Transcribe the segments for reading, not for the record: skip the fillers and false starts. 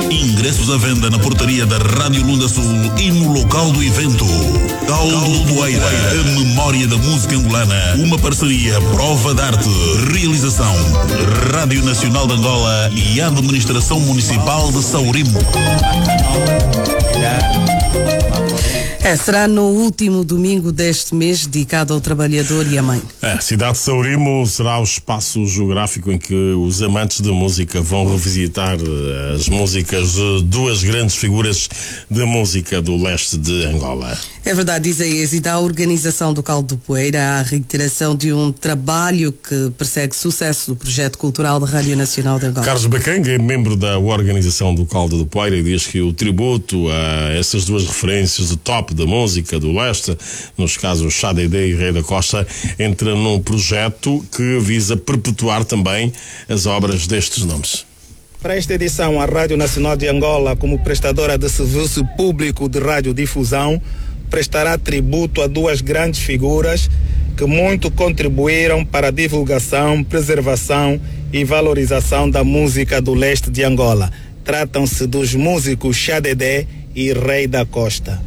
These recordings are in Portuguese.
Ingressos à venda na portaria da Rádio Lunda Sul e no local do evento. Caldo do Poeira, a memória da música angolana. Uma parceria Prova de Arte. Realização Rádio Nacional de Angola e a Administração Municipal de Saurimo. Será no último domingo deste mês, dedicado ao trabalhador e à mãe. A cidade de Saurimo será o espaço geográfico em que os amantes da música vão revisitar as músicas de duas grandes figuras da música do leste de Angola. É verdade, Isaías, e da organização do Caldo do Poeira à reiteração de um trabalho que persegue sucesso do projeto cultural da Rádio Nacional de Angola. Carlos Bacangue é membro da organização do Caldo do Poeira e diz que o tributo a essas duas referências de top da música do leste, nos casos Xadedé e Rei da Costa, entra num projeto que visa perpetuar também as obras destes nomes. Para esta edição, a Rádio Nacional de Angola, como prestadora de serviço público de radiodifusão, prestará tributo a duas grandes figuras que muito contribuíram para a divulgação, preservação e valorização da música do leste de Angola. Tratam-se dos músicos Xadedé e Rei da Costa.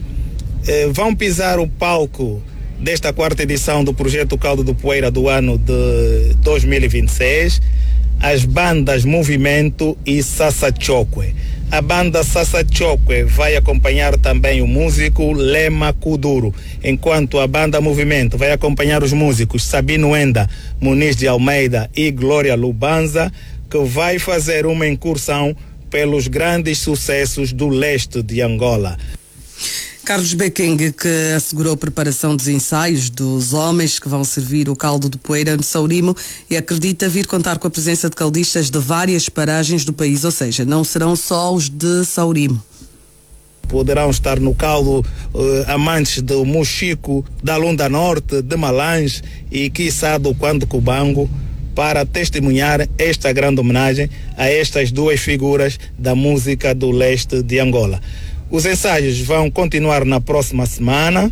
Vão pisar o palco desta quarta edição do projeto Caldo do Poeira do ano de 2026 as bandas Movimento e Sassa Chokwe. A banda Sassa Chokwe vai acompanhar também o músico Lema Kuduro, enquanto a banda Movimento vai acompanhar os músicos Sabino Enda, Muniz de Almeida e Glória Lubanza, que vai fazer uma incursão pelos grandes sucessos do leste de Angola. Carlos Bacangue, que assegurou a preparação dos ensaios dos homens que vão servir o caldo de poeira no Saurimo e acredita vir contar com a presença de caldistas de várias paragens do país, ou seja, não serão só os de Saurimo. Poderão estar no caldo amantes do Mochico, da Lunda Norte, de Malange e quiçá do Quando Cubango, para testemunhar esta grande homenagem a estas duas figuras da música do leste de Angola. Os ensaios vão continuar na próxima semana,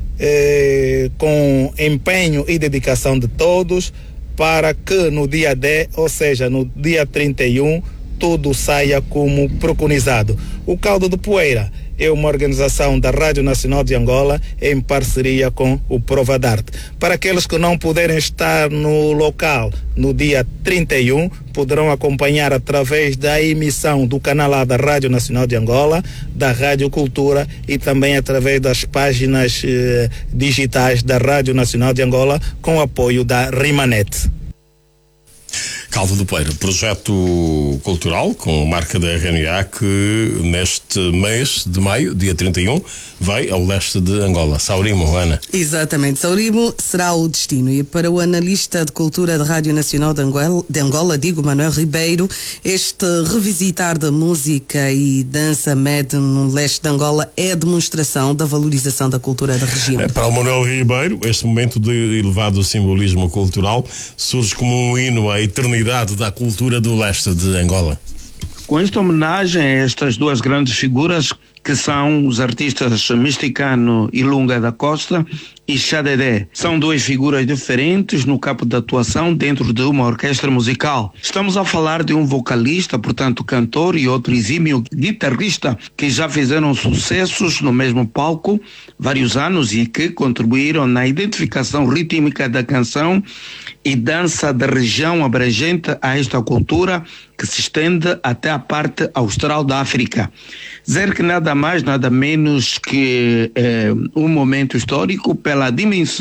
com empenho e dedicação de todos, para que no dia 10, ou seja, no dia 31, tudo saia como preconizado. O Caldo de Poeira é uma organização da Rádio Nacional de Angola em parceria com o Prova de Arte. Para aqueles que não puderem estar no local no dia 31, poderão acompanhar através da emissão do canal A da Rádio Nacional de Angola, da Rádio Cultura e também através das páginas digitais da Rádio Nacional de Angola, com o apoio da Rimanet. Caldo do Poeira, projeto cultural com marca da RNA que neste mês de maio, dia 31, vai ao leste de Angola. Saurimo, Ana. Exatamente, Saurimo será o destino. E para o analista de cultura da Rádio Nacional de Angola, Manuel Ribeiro, este revisitar da música e dança med no leste de Angola é a demonstração da valorização da cultura da região. Para o Manuel Ribeiro, este momento de elevado simbolismo cultural surge como um hino à eternidade da cultura do leste de Angola. Com esta homenagem a estas duas grandes figuras, que são os artistas Misticano e Lunga da Costa e Xadedé. São duas figuras diferentes no campo de atuação dentro de uma orquestra musical. Estamos a falar de um vocalista, portanto cantor, e outro exímio guitarrista que já fizeram sucessos no mesmo palco vários anos e que contribuíram na identificação rítmica da canção e dança da região abrangente a esta cultura que se estende até a parte austral da África. Dizer que nada mais, nada menos que um momento histórico pela dimensão